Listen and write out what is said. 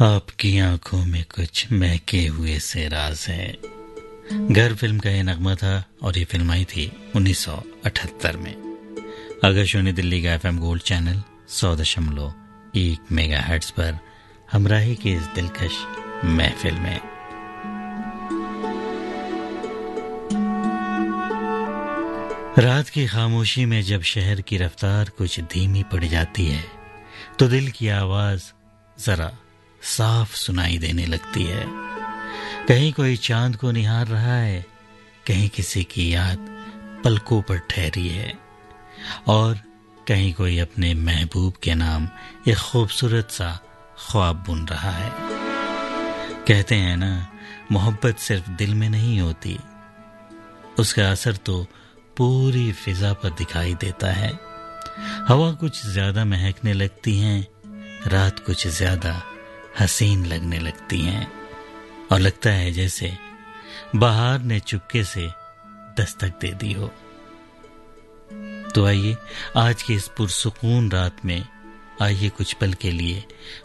आपकी आंखों में कुछ महके हुए से राज है। घर फिल्म का यह नगमा था और ये फिल्म आई थी 1978 में। आकाशवाणी दिल्ली का FM गोल्ड चैनल 100.1 मेगाहर्ट्ज पर हमराही की इस दिलकश महफिल में रात की खामोशी में जब शहर की रफ्तार कुछ धीमी पड़ जाती है तो दिल की आवाज जरा साफ सुनाई देने लगती है। कहीं कोई चांद को निहार रहा है, कहीं किसी की याद पलकों पर ठहरी है और कहीं कोई अपने महबूब के नाम एक खूबसूरत सा ख्वाब बुन रहा है। कहते हैं ना, मोहब्बत सिर्फ दिल में नहीं होती, उसका असर तो पूरी फिजा पर दिखाई देता है। हवा कुछ ज्यादा महकने लगती है, रात कुछ ज्यादा हसीन लगने लगती हैं और लगता है जैसे बहार ने चुपके से दस्तक दे दी हो। तो आइए आज की इस पुरसुकून रात में आइए कुछ पल के लिए